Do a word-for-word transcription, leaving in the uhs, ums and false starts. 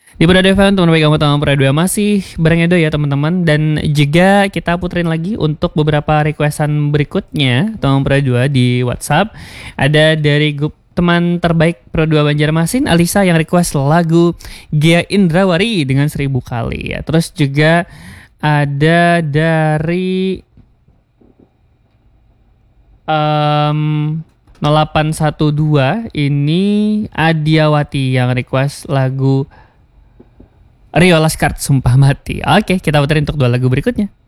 Di Brado F M, teman baik kamu teman Brado masih bareng Edo ya teman-teman. Dan juga kita puterin lagi untuk beberapa requestan berikutnya teman Brado di WhatsApp. Ada dari grup teman terbaik Pro dua Banjarmasin, Alisa, yang request lagu Gia Indrawari dengan Seribu Kali ya. Terus juga ada dari um, nol delapan satu dua, ini Adiawati yang request lagu Rio Laskart Sumpah Mati. Oke, kita puterin untuk dua lagu berikutnya.